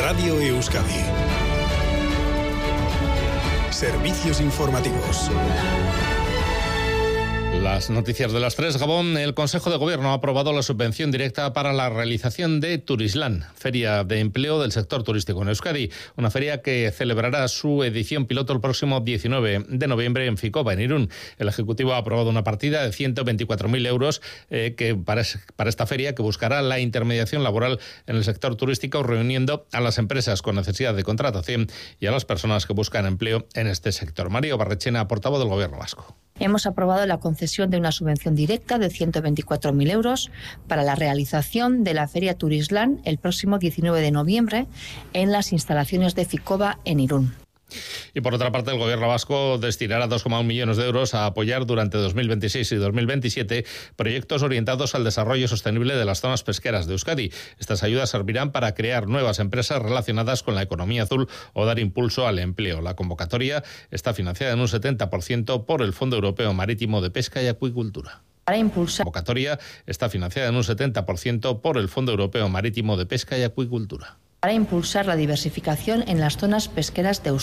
Radio Euskadi. Servicios informativos. Las noticias de las 3. Gabón. El Consejo de Gobierno ha aprobado la subvención directa para la realización de Turislan, feria de empleo del sector turístico en Euskadi. Una feria que celebrará su edición piloto el próximo 19 de noviembre en Ficoba, en Irún. El Ejecutivo ha aprobado una partida de 124.000 euros para esta feria, que buscará la intermediación laboral en el sector turístico, reuniendo a las empresas con necesidad de contratación y a las personas que buscan empleo en este sector. Mario Barrechena, portavoz del Gobierno vasco. Hemos aprobado la concesión de una subvención directa de 124.000 euros para la realización de la Feria Turislan el próximo 19 de noviembre en las instalaciones de Ficoba, en Irún. Y por otra parte, el Gobierno vasco destinará 2,1 millones de euros a apoyar durante 2026 y 2027 proyectos orientados al desarrollo sostenible de las zonas pesqueras de Euskadi. Estas ayudas servirán para crear nuevas empresas relacionadas con la economía azul o dar impulso al empleo. La convocatoria está financiada en un 70% por el Fondo Europeo Marítimo de Pesca y Acuicultura. La convocatoria está financiada en un 70% por el Fondo Europeo Marítimo de Pesca y Acuicultura. Para impulsar la diversificación en las zonas pesqueras de Euskadi.